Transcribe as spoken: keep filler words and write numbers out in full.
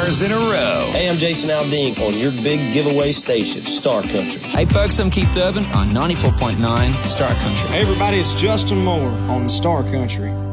stars in a row. Hey, I'm Jason Aldean on your big giveaway station, Star Country. Hey, folks, I'm Keith Urban on ninety-four point nine Star Country. Hey, everybody, it's Justin Moore on Star Country.